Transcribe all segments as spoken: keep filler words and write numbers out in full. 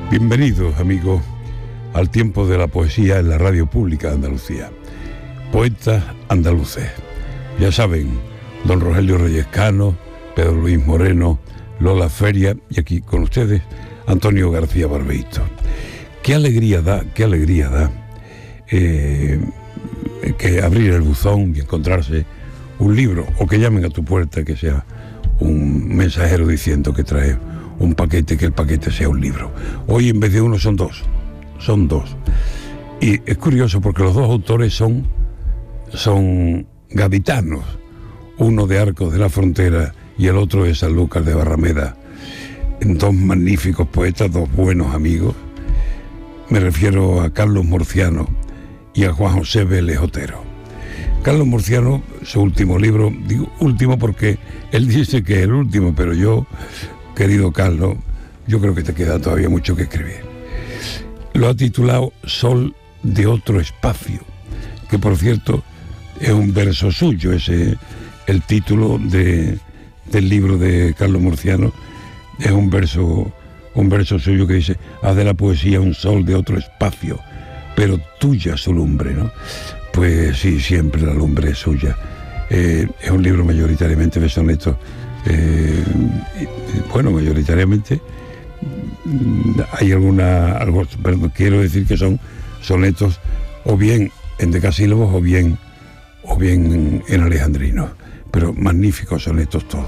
Bienvenidos, amigos, al tiempo de la poesía en la radio pública de Andalucía. Poetas andaluces. Ya saben, don Rogelio Reyes Cano, Pedro Luis Moreno, Lola Feria y aquí con ustedes, Antonio García Barbeito. Qué alegría da, qué alegría da eh, que abrir el buzón y encontrarse un libro, o que llamen a tu puerta, que sea un mensajero diciendo que trae un paquete, que el paquete sea un libro. Hoy en vez de uno son dos, son dos. Y es curioso porque los dos autores son, son gaditanos, uno de Arcos de la Frontera y el otro de Sanlúcar de Barrameda. Dos magníficos poetas, dos buenos amigos. Me refiero a Carlos Murciano y a Juan José Vélez Otero. Carlos Murciano, su último libro, digo último porque él dice que es el último, pero yo, querido Carlos, yo creo que te queda todavía mucho que escribir. Lo ha titulado Sol de otro espacio, que por cierto es un verso suyo, ese el título de, del libro de Carlos Murciano, es un verso, un verso suyo que dice: haz de la poesía un sol de otro espacio, pero tuya su lumbre, ¿no? Pues sí, siempre la lumbre es suya. Eh, es un libro mayoritariamente de sonetos. Eh, bueno, mayoritariamente hay alguna, algo, perdón, quiero decir que son sonetos o bien en decasílabos o bien, o bien en alejandrino, pero magníficos sonetos todos.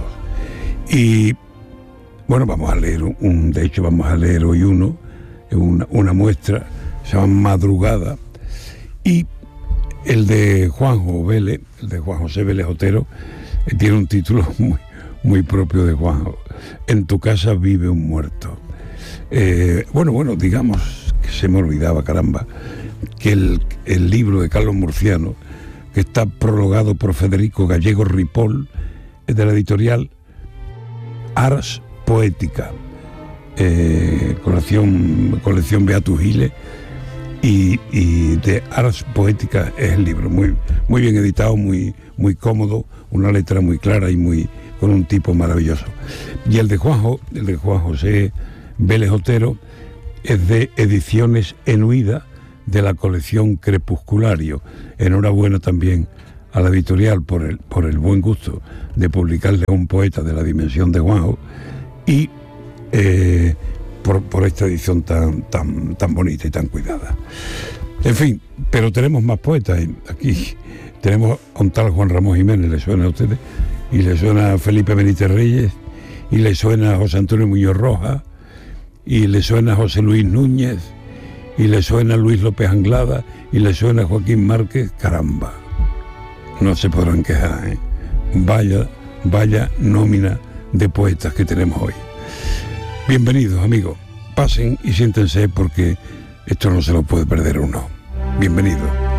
Y bueno, vamos a leer un, de hecho vamos a leer hoy uno, una, una muestra, se llama Madrugada, y el de Juanjo Vélez, el de Juan José Vélez Otero, eh, tiene un título muy, muy propio de Juanjo: En tu casa vive un muerto. Eh, bueno, bueno, digamos que se me olvidaba, caramba, que el, el libro de Carlos Murciano, que está prologado por Federico Gallego Ripoll, es de la editorial Ars Poética, eh, colección, colección Beatus Gile, y, y de Ars Poética es el libro, muy, muy bien editado, muy, muy cómodo, una letra muy clara y muy con un tipo maravilloso. Y el de Juanjo, el de Juan José Vélez Otero, es de Ediciones Enuida, de la colección Crepusculario. Enhorabuena también a la editorial por el, por el buen gusto de publicarle a un poeta de la dimensión de Juanjo y eh, por, por esta edición tan, tan, tan bonita y tan cuidada. En fin, pero tenemos más poetas. Aquí tenemos a un tal Juan Ramón Jiménez, ¿le suena a ustedes? Y le suena a Felipe Benítez Reyes, y le suena a José Antonio Muñoz Rojas, y le suena a José Luis Núñez, y le suena a Luis López Anglada, y le suena a Joaquín Márquez. Caramba, no se podrán quejar, ¿eh? Vaya, vaya nómina de poetas que tenemos hoy. Bienvenidos, amigos. Pasen y siéntense porque esto no se lo puede perder uno. Bienvenidos.